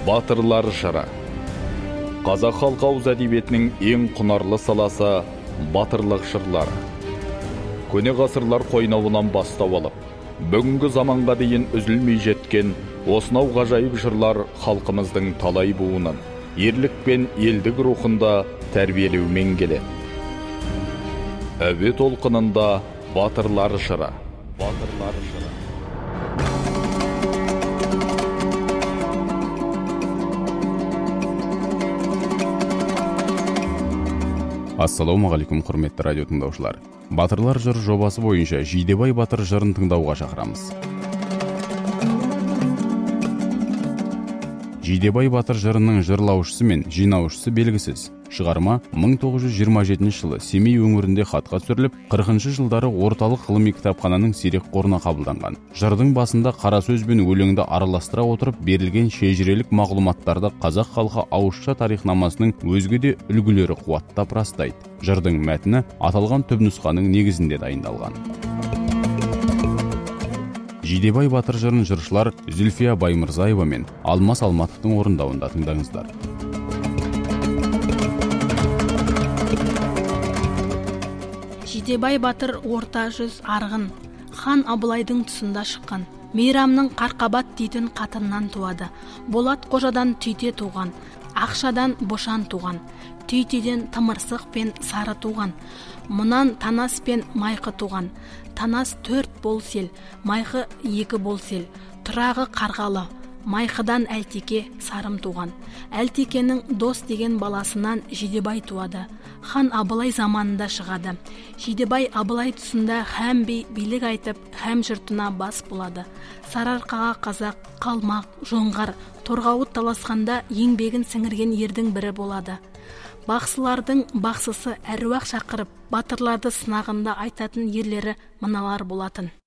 Батырлар жыры. Қазақ халқы ауыз әдебиетінің ең құнарлы саласы батырлық жырлары. Көне ғасырлар қойнауынан бастау алып, бүгінгі заманға дейін үзілмей жеткен осынау ғажайып жырлар халқымыздың талай буынын ерлік пен елдік рухында тәрбиелеумен келеді. Әуе толқынында батырлар жыры. Батырлар жыры. Ассалаумағалейкум, құрметті радио тыңдаушылар. Батырлар жыр жобасы бойынша Жидебай батыр жырын тыңдауға шақырамыз. Жидебай батыр жырының жырлаушысы мен жинаушысы белгісіз. Шығарма 1927 жылы Семей өңірінде хатқа түсіріліп, 40-шы жылдары орталық ғылыми кітапхананың сирек қорына қабылданған. Жырдың басында қара сөз бен өлеңді араластыра отырып берілген шежірелік мағлұматтарды қазақ халқы ауызша тарихнамасының өзге де үлгілері қуаттап растайды. Жырдың мәтіні аталған түпнұсқаның негізінде дайындалған. Жидебай батыр жырын жыршылар Зүлфия Баймырзаева мен Алмас Алматовтың орындауында тыңдаңыздар. Жидебай батыр орта жүз арғын, хан Абылайдың тұсында шыққан. Мейрамның Қарқабат дейтін қатыннан туады. Болат қожадан түйте туған, ақшадан бошан туған, түйтеден тымырсық пен сары туған. Мұнан Танас пен Майқы туған. Танас 4 бол сел, Майқы 2 бол сел. Тұрағы Қарғалы, Майқыдан Әлтеке Сарым туған. Әлтекенің Дос деген баласынан Жидебай туады. Хан Абылай заманында шығады. Жидебай Абылай тұсында һәм билік айтып, һәм жұртына бас болады. Сарыарқаға қазақ, Қалмақ, Жоңғар, Торғауыт таласқанда еңбегін сіңірген ердің бірі болады. Бақсылардың бақсысы әруақ шақырып, батырларды сынағында айтатын ерлері мыналар болатын.